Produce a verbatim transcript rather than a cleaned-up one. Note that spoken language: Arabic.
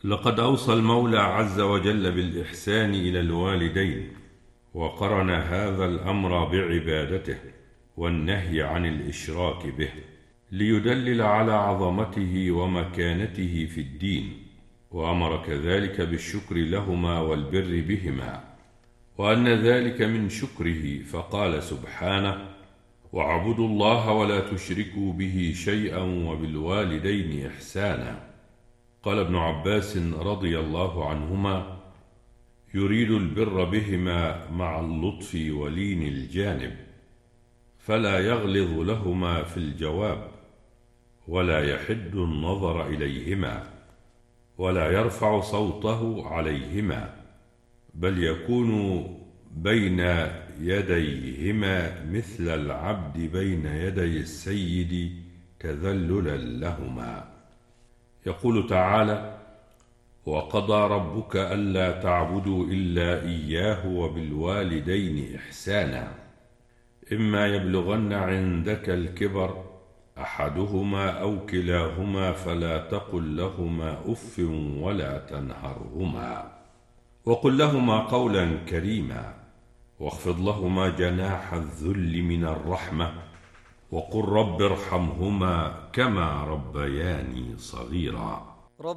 لقد أوصى المولى عز وجل بالإحسان إلى الوالدين، وقرن هذا الأمر بعبادته والنهي عن الإشراك به، ليدلل على عظمته ومكانته في الدين، وأمر كذلك بالشكر لهما والبر بهما، وأن ذلك من شكره، فقال سبحانه: واعبدوا الله ولا تشركوا به شيئا وبالوالدين إحسانا. قال ابن عباس رضي الله عنهما: يريد البر بهما مع اللطف ولين الجانب، فلا يغلظ لهما في الجواب، ولا يحد النظر إليهما، ولا يرفع صوته عليهما، بل يكون بين يديهما مثل العبد بين يدي السيد تذللا لهما. يقول تعالى: وقضى ربك ألا تعبدوا إلا إياه وبالوالدين إحسانا، إما يبلغن عندك الكبر أحدهما أو كلاهما فلا تقل لهما أف ولا تنهرهما، وقل لهما قولا كريما، واخفض لهما جناح الذل من الرحمة، وقل رب ارحمهما كما ربياني صغيرا.